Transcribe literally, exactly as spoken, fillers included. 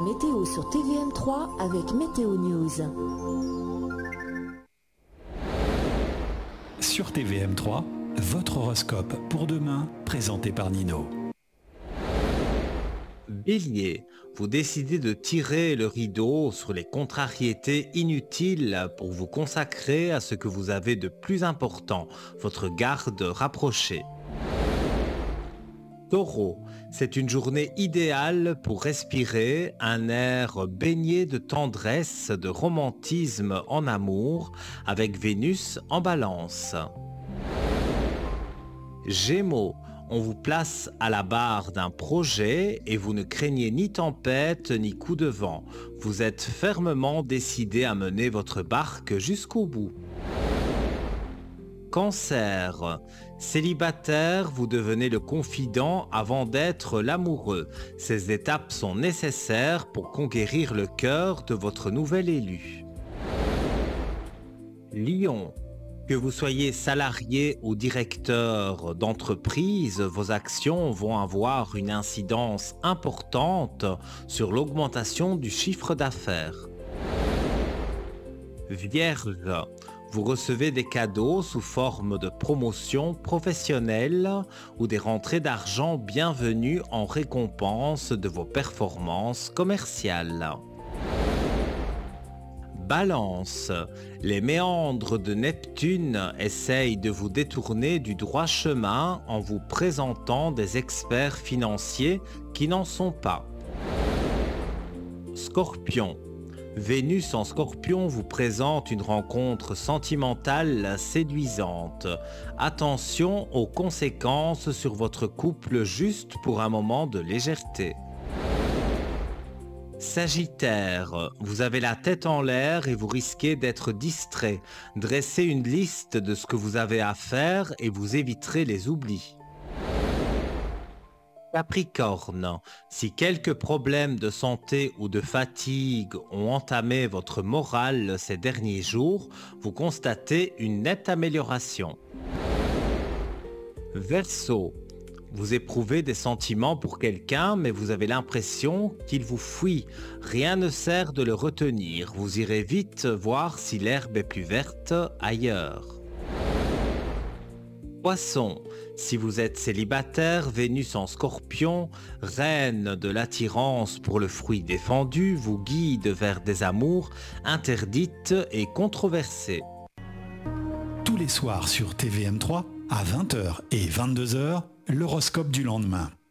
météo sur T V M trois avec Météo News. Sur T V M trois, votre horoscope pour demain, présenté par Nino. Bélier, vous décidez de tirer le rideau sur les contrariétés inutiles pour vous consacrer à ce que vous avez de plus important, votre garde rapprochée. Taureau, c'est une journée idéale pour respirer un air baigné de tendresse, de romantisme en amour, avec Vénus en balance. Gémeaux, on vous place à la barre d'un projet et vous ne craignez ni tempête ni coup de vent. Vous êtes fermement décidé à mener votre barque jusqu'au bout. Cancer, célibataire, vous devenez le confident avant d'être l'amoureux. Ces étapes sont nécessaires pour conquérir le cœur de votre nouvel élu. Lion, que vous soyez salarié ou directeur d'entreprise, vos actions vont avoir une incidence importante sur l'augmentation du chiffre d'affaires. Vierge, vous recevez des cadeaux sous forme de promotions professionnelles ou des rentrées d'argent bienvenues en récompense de vos performances commerciales. Balance, les méandres de Neptune essayent de vous détourner du droit chemin en vous présentant des experts financiers qui n'en sont pas. Scorpion, Vénus en Scorpion vous présente une rencontre sentimentale séduisante. Attention aux conséquences sur votre couple juste pour un moment de légèreté. Sagittaire, vous avez la tête en l'air et vous risquez d'être distrait. Dressez une liste de ce que vous avez à faire et vous éviterez les oublis. Capricorne, si quelques problèmes de santé ou de fatigue ont entamé votre morale ces derniers jours, vous constatez une nette amélioration. Verseau, vous éprouvez des sentiments pour quelqu'un, mais vous avez l'impression qu'il vous fuit. Rien ne sert de le retenir. Vous irez vite voir si l'herbe est plus verte ailleurs. Poisson, si vous êtes célibataire, Vénus en Scorpion, reine de l'attirance pour le fruit défendu, vous guide vers des amours interdites et controversées. Tous les soirs sur T V M trois, à vingt heures et vingt-deux heures, l'horoscope du lendemain.